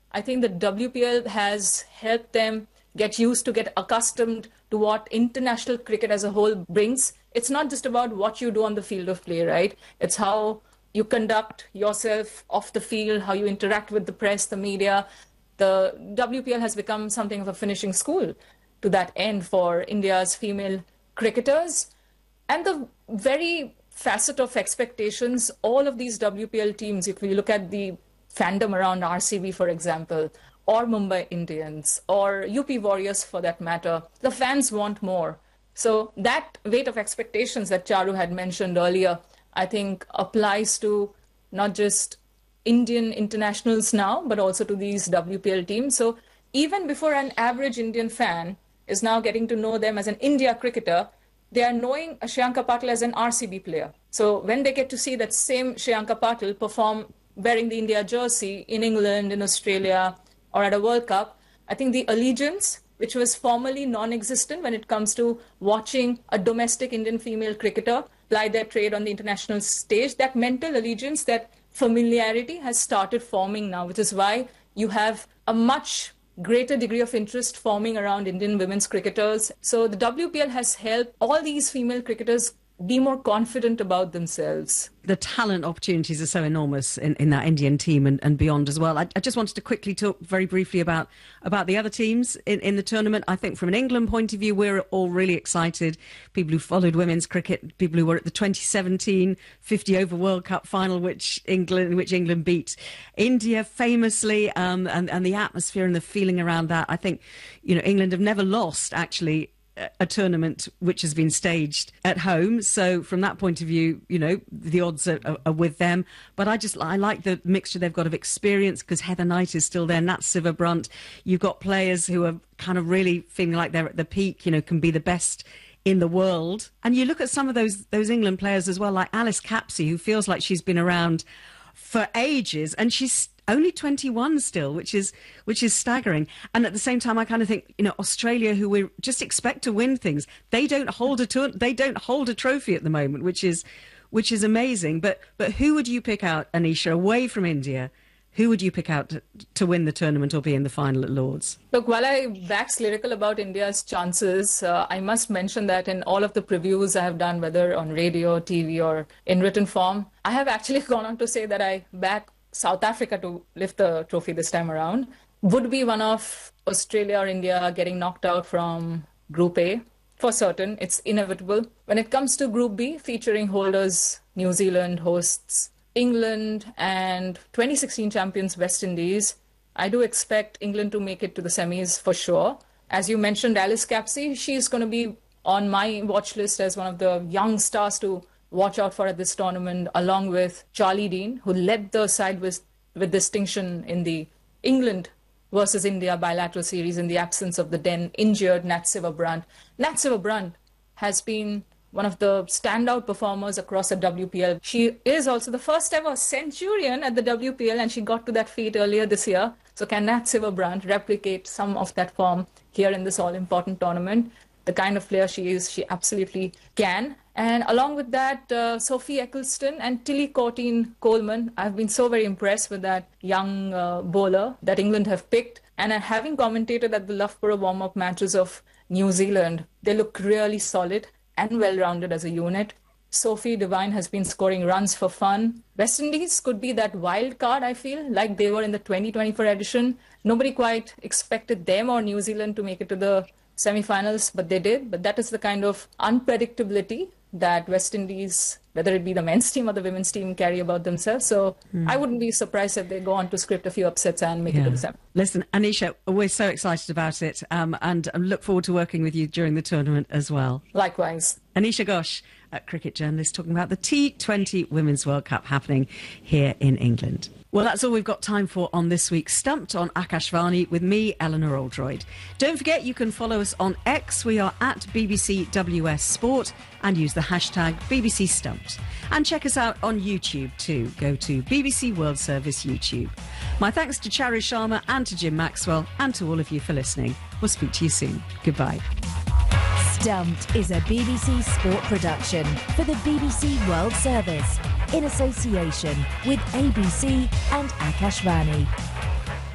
I think the WPL has helped them get accustomed to what international cricket as a whole brings. It's not just about what you do on the field of play, right? It's how you conduct yourself off the field, how you interact with the press, the media. The WPL has become something of a finishing school to that end for India's female cricketers. And the very facet of expectations, all of these WPL teams, if we look at the fandom around RCB, for example, or Mumbai Indians, or UP Warriors for that matter, the fans want more. So that weight of expectations that Charu had mentioned earlier, I think applies to not just Indian internationals now, but also to these WPL teams. So even before an average Indian fan is now getting to know them as an India cricketer, they are knowing Shriyanka Patil as an RCB player. So when they get to see that same Shriyanka Patil perform wearing the India jersey in England, in Australia, or at a World Cup, I think the allegiance, which was formerly non-existent when it comes to watching a domestic Indian female cricketer ply their trade on the international stage, that mental allegiance, that familiarity has started forming now, which is why you have a much greater degree of interest forming around Indian women's cricketers. So the WPL has helped all these female cricketers be more confident about themselves. The talent opportunities are so enormous in that Indian team and beyond as well. I just wanted to quickly talk very briefly about the other teams in the tournament. I think from an England point of view, we're all really excited. People who followed women's cricket, people who were at the 2017 50 over World Cup final, which England beat India famously, and the atmosphere and the feeling around that. I think, England have never lost, actually, a tournament which has been staged at home. So from that point of view, the odds are with them. But I like the mixture they've got of experience, because Heather Knight is still there, Nat Siva-Brunt. You've got players who are kind of really feeling like they're at the peak, can be the best in the world. And you look at some of those England players as well, like Alice Capsey, who feels like she's been around for ages, and she's only 21 still, which is staggering. And at the same time, I kind of think, Australia, who we just expect to win things, they don't hold a trophy at the moment, which is amazing. But who would you pick out, Anisha, away from India? Who would you pick out to win the tournament or be in the final at Lord's? Look, while I wax lyrical about India's chances, I must mention that in all of the previews I have done, whether on radio, TV, or in written form, I have actually gone on to say that I back South Africa to lift the trophy this time around. Would be one of Australia or India getting knocked out from Group A. For certain, it's inevitable. When it comes to Group B, featuring holders New Zealand, hosts England, and 2016 champions West Indies, I do expect England to make it to the semis for sure. As you mentioned, Alice Capsey, she's going to be on my watch list as one of the young stars to watch out for at this tournament, along with Charlie Dean, who led the side with distinction in the England versus India bilateral series in the absence of the then injured Nat Siva-Brunt. Nat Siva-Brunt has been one of the standout performers across the WPL. She is also the first ever centurion at the WPL, and she got to that feat earlier this year. So can Nat Siva-Brunt replicate some of that form here in this all-important tournament? The kind of player she is, she absolutely can. And along with that, Sophie Eccleston and Tilly Courtine-Coleman. I've been so very impressed with that young bowler that England have picked. And having commentated at the Loughborough warm-up matches of New Zealand, they look really solid and well-rounded as a unit. Sophie Devine has been scoring runs for fun. West Indies could be that wild card, I feel, like they were in the 2024 edition. Nobody quite expected them or New Zealand to make it to the semi-finals, but they did. But that is the kind of unpredictability that West Indies, whether it be the men's team or the women's team, carry about themselves. So I wouldn't be surprised if they go on to script a few upsets and make it to the semi. Listen, Anisha, we're so excited about it, and I look forward to working with you during the tournament as well. Likewise. Anisha Ghosh, a cricket journalist, talking about the T20 Women's World Cup happening here in England. Well, that's all we've got time for on this week's Stumped on Akashvani with me, Eleanor Oldroyd. Don't forget you can follow us on X. We are at BBCWS Sport and use the hashtag BBC Stumped. And check us out on YouTube too. Go to BBC World Service YouTube. My thanks to Charu Sharma and to Jim Maxwell and to all of you for listening. We'll speak to you soon. Goodbye. Stumped is a BBC Sport production for the BBC World Service in association with ABC and Akashvani.